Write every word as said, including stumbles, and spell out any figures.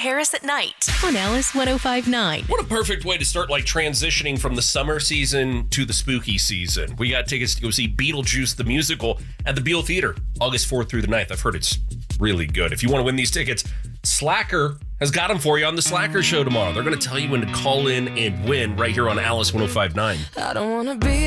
Harris at night on Alice one oh five point nine. What a perfect way to start, like, transitioning from the summer season to the spooky season. We got tickets to go see Beetlejuice the musical at the Beale Theater, August fourth through the ninth. I've heard it's really good. If you want to win these tickets, Slacker has got them for you on the Slacker Show tomorrow. They're going to tell you when to call in and win right here on Alice one oh five point nine. I don't want to be